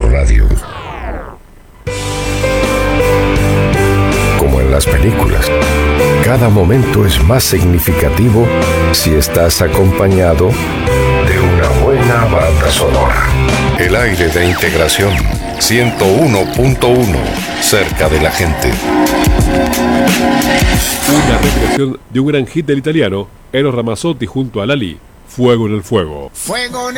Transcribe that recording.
radio. Como en las películas, cada momento es más significativo si estás acompañado de una buena banda sonora. El aire de integración 101.1, cerca de la gente. Una recreación de un gran hit del italiano, Eros Ramazzotti junto a Lali, Fuego en el Fuego. Fuego en